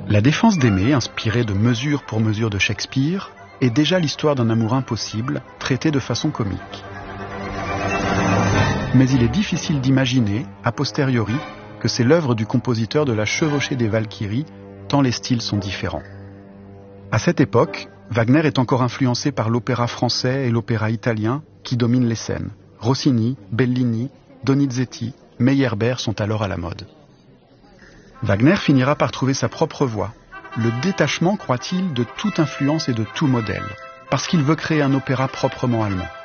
La défense d'aimer, inspirée de Mesure pour mesure de Shakespeare, est déjà l'histoire d'un amour impossible, traité de façon comique. Mais il est difficile d'imaginer, a posteriori, que c'est l'œuvre du compositeur de la Chevauchée des Valkyries, tant les styles sont différents. À cette époque, Wagner est encore influencé par l'opéra français et l'opéra italien qui dominent les scènes. Rossini, Bellini, Donizetti, Meyerbeer sont alors à la mode. Wagner finira par trouver sa propre voie. Le détachement, croit-il, de toute influence et de tout modèle, parce qu'il veut créer un opéra proprement allemand.